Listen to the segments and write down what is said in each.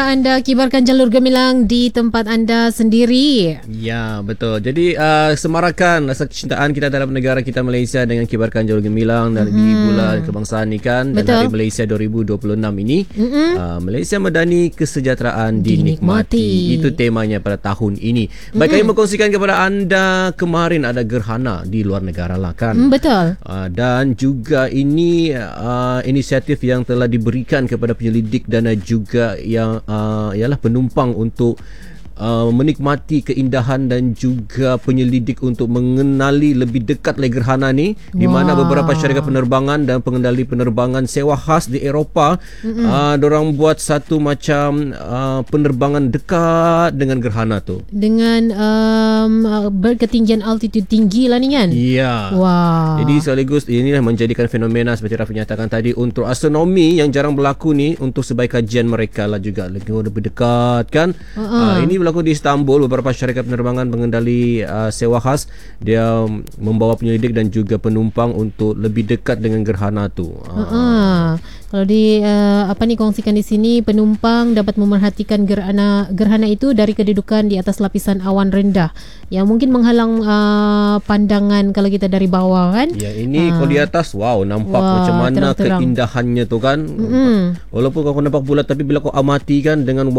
anda kibarkan jalur gemilang di tempat anda sendiri. Ya, betul. Jadi semarakan rasa kecintaan kita terhadap negara kita Malaysia dengan kibarkan jalur gemilang dan di bulan kebangsaan ni kan. Dan Hari Malaysia 2026 ini Malaysia Madani Kesejahteraan Dinikmati. Itu temanya pada tahun ini. Baik, kami mengkongsikan kepada anda kemarin ada gerhana di luar negara lah kan. Betul. Dan juga ini inisiatif yang telah diberikan kepada penyelidik dan juga yang ialah penumpang untuk menikmati keindahan dan juga penyelidik untuk mengenali lebih dekat lagi gerhana ni, di mana beberapa syarikat penerbangan dan pengendali penerbangan sewa khas di Eropah dorang buat satu macam penerbangan dekat dengan gerhana tu dengan berketinggian altitude tinggi lah ni kan. Ya. Wow. Jadi sekaligus inilah menjadikan fenomena seperti Rafi nyatakan tadi untuk astronomi yang jarang berlaku ni, untuk sebaik kajian mereka lah juga lebih dekat kan. Ini berlaku di Istanbul. Beberapa syarikat penerbangan pengendali sewa khas dia membawa penyelidik dan juga penumpang untuk lebih dekat dengan gerhana tu. Kalau kongsikan di sini, penumpang dapat memerhatikan gerhana itu dari kedudukan di atas lapisan awan rendah yang mungkin menghalang pandangan kalau kita dari bawah kan. Ya, ini kalau di atas nampak macam mana terang-terang keindahannya tu kan. Walaupun kau nampak bulat, tapi bila kau amati kan dengan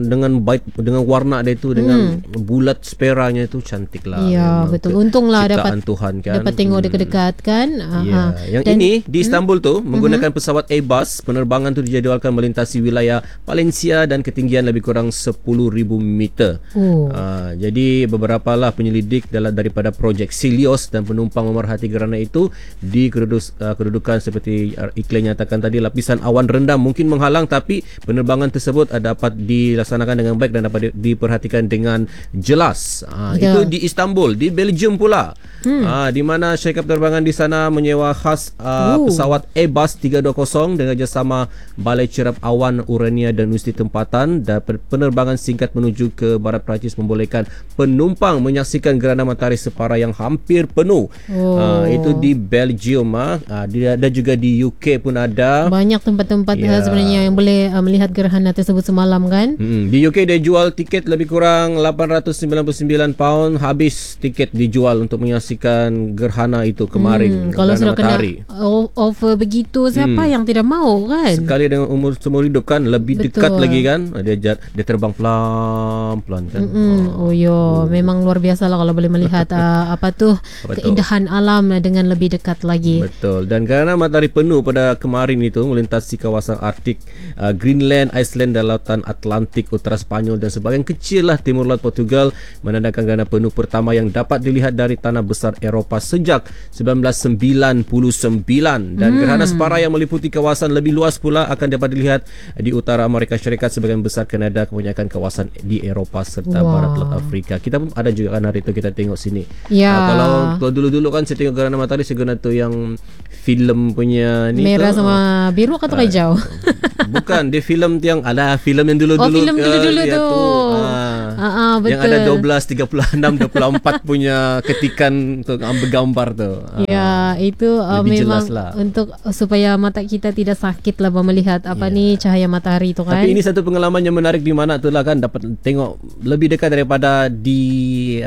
warna dia tu, dengan bulat speranya itu cantik lah. Ya, betul. Untunglah dapat Tuhan kan. Dapat tengok dekat-dekat kan. Yang ini di Istanbul tu menggunakan pesawat Airbus. Penerbangan tu dijadwalkan melintasi wilayah Valencia dan ketinggian lebih kurang 10,000 meter. Jadi beberapa lah penyelidik daripada projek Silios dan penumpang memerhati gerhana itu di kedudukan seperti iklan nyatakan tadi, lapisan awan rendah mungkin menghalang, tapi penerbangan tersebut dapat dilaksanakan dengan baik dan dapat diperhatikan dengan jelas. Itu di Istanbul. Di Belgium pula, di mana syarikat penerbangan di sana menyewa khas pesawat Airbus 320 dengan kerjasama Balai Cerap Awan Urania dan Universiti Tempatan, dan penerbangan singkat menuju ke barat Perancis membolehkan penumpang menyaksikan gerhana matahari separa yang hampir penuh. Itu di Belgium. Dan juga di UK pun ada banyak tempat-tempat sebenarnya yang boleh melihat gerhana tersebut semalam kan. Di UK dia jual tiket lebih kurang £899, habis tiket dijual untuk menyaksikan gerhana itu kemarin. Kalau sudah matahari kena offer begitu, siapa yang tidak mau kan? Sekali dengan umur seumur hidup kan, lebih dekat lagi kan. Dia terbang pelan-pelan kan. Memang luar biasa lah kalau boleh melihat keindahan alam dengan lebih dekat lagi. Betul. Dan kerana matahari penuh pada kemarin itu melintasi kawasan Arktik, Greenland, Iceland dan lautan Atlantik utara Spanyol dan sebahagian kecil lah timur laut Portugal, menandakan gerhana penuh pertama yang dapat dilihat dari tanah besar Eropah sejak 1999. Dan gerhana separa yang meliputi kawasan lebih luas pula akan dapat dilihat di utara Amerika Syarikat, sebagian besar Kanada, kebanyakan kawasan di Eropah serta barat laut Afrika. Kita pun ada juga kan hari itu kita tengok sini. Kalau dulu-dulu kan saya tengok gerhana matahari segera tu yang filem punya ni merah sama biru atau hijau. Bukan, dia filem yang filem yang dulu-dulu. Filem dulu-dulu tu. Betul. Yang ada 12, 36, 24 punya ketikan untuk bergambar tu. Itu memang untuk supaya mata kita tidak sakit lah melihat cahaya matahari tu kan. Tapi ini satu pengalaman yang menarik di mana tu lah kan, dapat tengok lebih dekat daripada di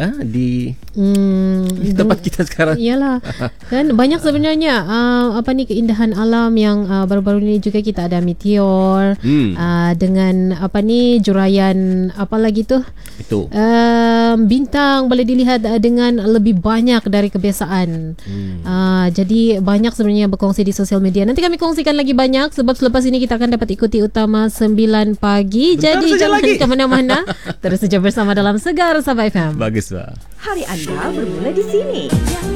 tempat kita sekarang. Iyalah. Dan banyak sebenarnya keindahan alam yang baru-baru ini juga kita ada meteor dengan juraian apa lagi tu? Itu. Bintang boleh dilihat dengan lebih banyak dari kebiasaan. Jadi banyak sebenarnya berkongsi di sosial media. Nanti kami kongsikan lagi banyak sebab selepas ini kita akan dapat ikuti Utama 9 pagi. Bentar, jadi jangan ke mana-mana. Terus saja bersama dalam Segar Sabah FM. Bagus, Pak. Hari anda bermula di sini.